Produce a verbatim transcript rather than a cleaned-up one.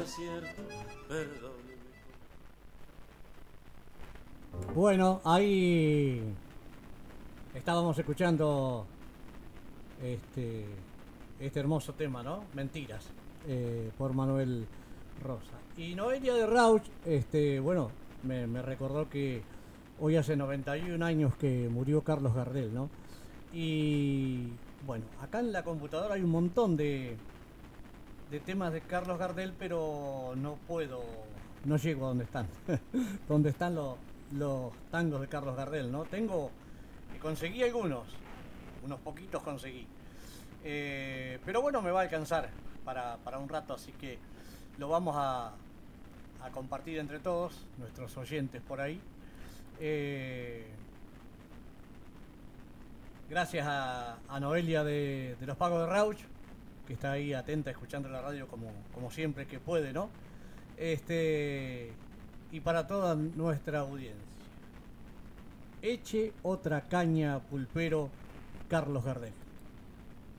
acierto, perdóneme. Bueno, ahí estábamos escuchando este, este hermoso tema, ¿no? Mentiras, eh, por Manuel Rosa. Y Noelia de Rauch, este, bueno, me, me recordó que hoy hace noventa y un años que murió Carlos Gardel, ¿no? Y bueno, acá en la computadora hay un montón de, de temas de Carlos Gardel, pero no puedo, no llego a donde están, donde están los, los tangos de Carlos Gardel, ¿no? Tengo, conseguí algunos, unos poquitos conseguí, eh, pero bueno, me va a alcanzar para, para un rato, así que lo vamos a, a compartir entre todos, nuestros oyentes por ahí. Eh, gracias a, a Noelia de, de los Pagos de Rauch, que está ahí atenta escuchando la radio como, como siempre que puede, ¿no? Este, y para toda nuestra audiencia. Eche otra caña, pulpero, Carlos Gardel.